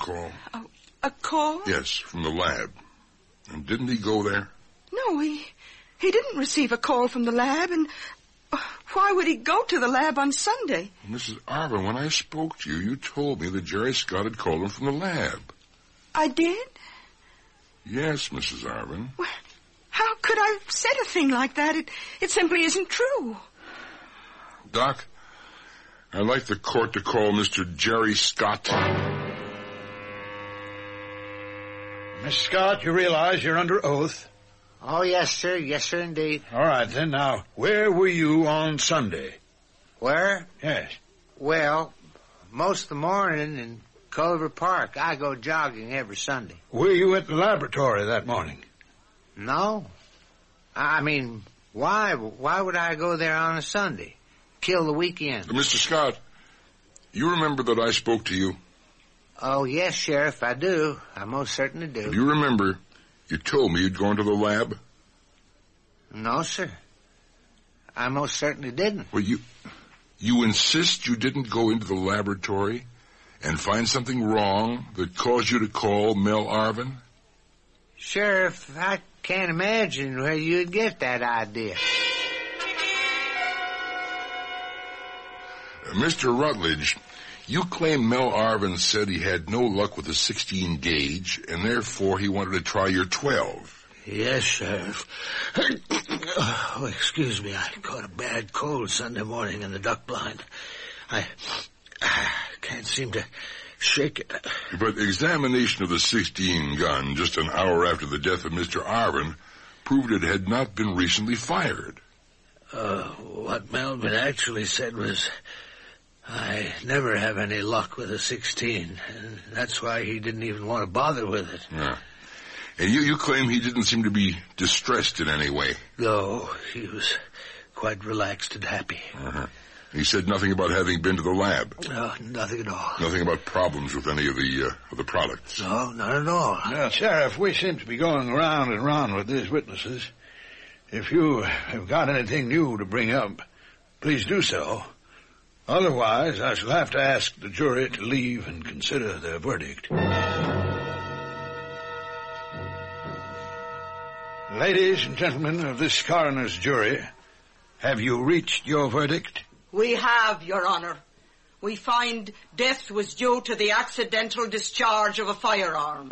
call. A call? Yes, from the lab. And didn't he go there? No, he didn't receive a call from the lab, and why would he go to the lab on Sunday? Mrs. Arvin, when I spoke to you, you told me that Jerry Scott had called him from the lab. I did? Yes, Mrs. Arvin. Well, how could I have said a thing like that? It simply isn't true. Doc, I'd like the court to call Mr. Jerry Scott. Miss Scott, you realize you're under oath? Oh, yes, sir. Yes, sir, indeed. All right, then. Now, where were you on Sunday? Where? Yes. Well, most of the morning in Culver Park. I go jogging every Sunday. Were you at the laboratory that morning? No. I mean, why? Why would I go there on a Sunday? Kill the weekend. Mr. Scott, you remember that I spoke to you? Oh, yes, Sheriff, I do. I most certainly do. Do you remember you told me you'd gone to the lab? No, sir. I most certainly didn't. Well, you insist you didn't go into the laboratory and find something wrong that caused you to call Mel Arvin? Sheriff, I can't imagine where you'd get that idea. Mr. Rutledge, you claim Mel Arvin said he had no luck with the 16 gauge, and therefore he wanted to try your 12. Yes, Sheriff. Oh, excuse me, I caught a bad cold Sunday morning in the duck blind. I can't seem to shake it. But examination of the 16 gun just an hour after the death of Mr. Arvin proved it had not been recently fired. What Melvin actually said was, I never have any luck with a 16, and that's why he didn't even want to bother with it. Yeah. And you claim he didn't seem to be distressed in any way. No, he was quite relaxed and happy. Uh-huh. He said nothing about having been to the lab. No, nothing at all. Nothing about problems with any of the products. No, not at all. Now, Sheriff, we seem to be going round and round with these witnesses. If you have got anything new to bring up, please do so. Otherwise, I shall have to ask the jury to leave and consider their verdict. Ladies and gentlemen of this coroner's jury, have you reached your verdict? We have, Your Honor. We find death was due to the accidental discharge of a firearm.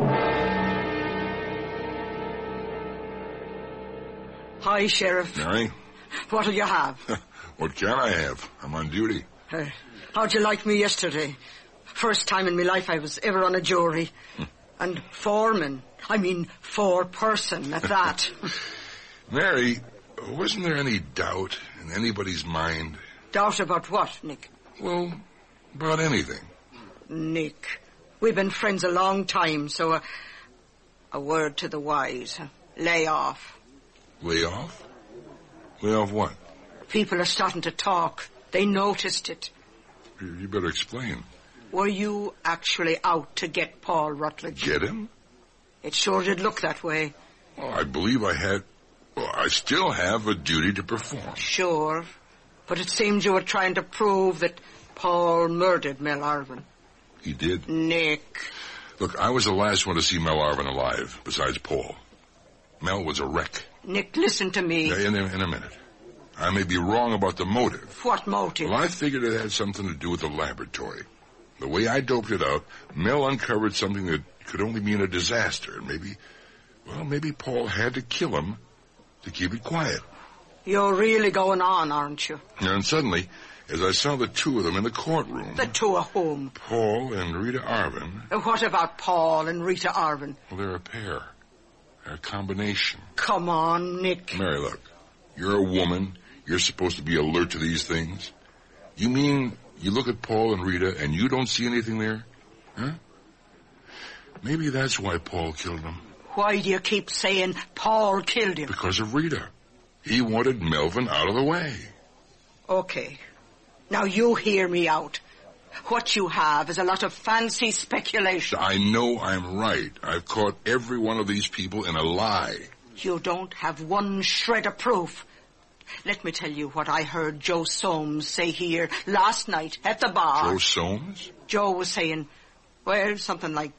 Hi, Sheriff. Mary? What'll you have? What can I have? I'm on duty. How'd you like me yesterday? First time in my life I was ever on a jury. And foreman. I mean, four-person at that. Mary, wasn't there any doubt in anybody's mind? Doubt about what, Nick? Well, about anything. Nick, we've been friends a long time, so a word to the wise. Lay off. Lay off? Lay off what? People are starting to talk. They noticed it. You better explain. Were you actually out to get Paul Rutledge? Get him? It sure did look that way. Well, I believe I still have a duty to perform. Sure. But it seemed you were trying to prove that Paul murdered Mel Arvin. He did? Nick. Look, I was the last one to see Mel Arvin alive, besides Paul. Mel was a wreck. Nick, listen to me. In a minute. I may be wrong about the motive. What motive? Well, I figured it had something to do with the laboratory. The way I doped it out, Mel uncovered something that could only mean a disaster. Maybe Paul had to kill him to keep it quiet. You're really going on, aren't you? And suddenly, as I saw the two of them in the courtroom... The two of whom? Paul and Rita Arvin. What about Paul and Rita Arvin? Well, they're a pair. They're a combination. Come on, Nick. Mary, look. You're a woman. You're supposed to be alert to these things. You mean you look at Paul and Rita and you don't see anything there? Huh? Maybe that's why Paul killed them. Why do you keep saying Paul killed him? Because of Rita. He wanted Melvin out of the way. Okay. Now you hear me out. What you have is a lot of fancy speculation. I know I'm right. I've caught every one of these people in a lie. You don't have one shred of proof. Let me tell you what I heard Joe Soames say here last night at the bar. Joe Soames? Joe was saying, well, something like,